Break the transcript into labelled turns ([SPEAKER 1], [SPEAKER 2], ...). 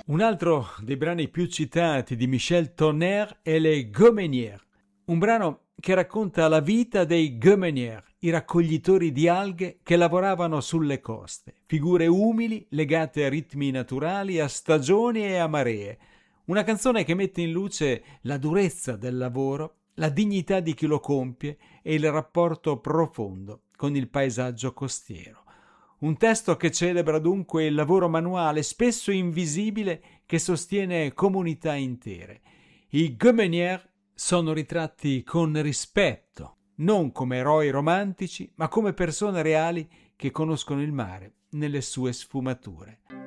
[SPEAKER 1] Un altro dei brani più citati di Michel Tonnerre è Les Gommenières, un brano che racconta la vita dei Gommenières, i raccoglitori di alghe che lavoravano sulle coste, figure umili legate a ritmi naturali, a stagioni e a maree. Una canzone che mette in luce la durezza del lavoro, la dignità di chi lo compie e il rapporto profondo con il paesaggio costiero. Un testo che celebra dunque il lavoro manuale, spesso invisibile, che sostiene comunità intere. I Gommenières sono ritratti con rispetto, non come eroi romantici, ma come persone reali che conoscono il mare nelle sue sfumature.